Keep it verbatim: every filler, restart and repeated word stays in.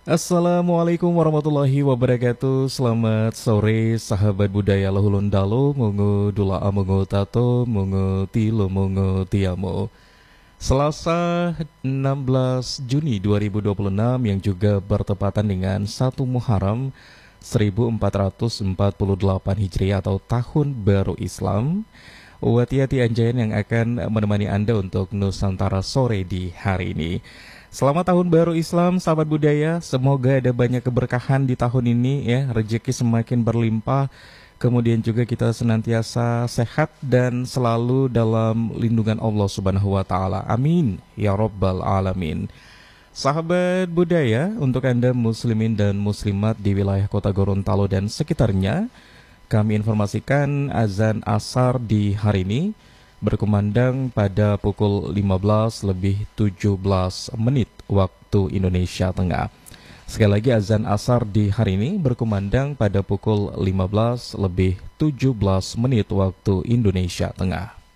Assalamualaikum warahmatullahi wabarakatuh. Selamat sore sahabat budaya Lahulun Dalu, mungu dula mungu tato, mungu tilo, mungu tiamo. Selasa enam belas Juni dua ribu dua puluh enam yang juga bertepatan dengan satu Muharram seribu empat ratus empat puluh delapan Hijriah atau Tahun Baru Islam. Wati-hati Anjayan yang akan menemani Anda untuk Nusantara sore di hari ini. Selamat Tahun Baru Islam, sahabat budaya. Semoga ada banyak keberkahan di tahun ini ya, rezeki semakin berlimpah. Kemudian juga kita senantiasa sehat dan selalu dalam lindungan Allah Subhanahu wa taala. Amin ya rabbal alamin. Sahabat budaya, untuk Anda muslimin dan muslimat di wilayah Kota Gorontalo dan sekitarnya, kami informasikan azan asar di hari ini berkumandang pada pukul lima belas lebih tujuh belas menit waktu Indonesia Tengah. Sekali lagi, azan asar di hari ini berkumandang pada pukul lima belas lebih tujuh belas menit waktu Indonesia Tengah.